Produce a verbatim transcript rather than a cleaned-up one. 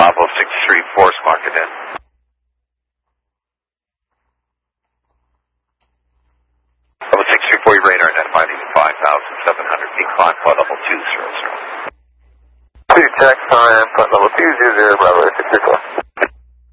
Bravo six three four, mark it in. Bravo six three four, your radar identified at five thousand seven hundred feet, climb flight level two zero zero. Two check time, flight level two zero zero, Bravo six three four.